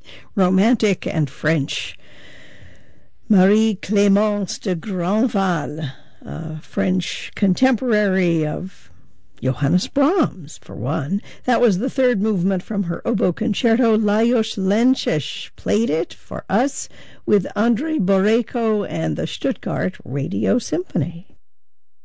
Romantic and French. Marie-Clémence de Grandval, a French contemporary of Johannes Brahms, for one. That was the third movement from her oboe concerto. Lajos Lences played it for us with Andrei Boreyko and the Stuttgart Radio Symphony.